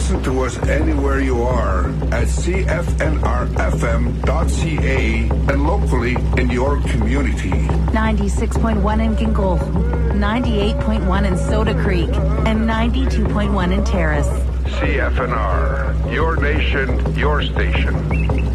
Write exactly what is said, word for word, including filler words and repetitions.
Listen to us anywhere you are at c f n r f m dot c a and locally in your community. ninety-six point one in Gingol, ninety-eight point one in Soda Creek, and ninety-two point one in Terrace. C F N R, your nation, your station.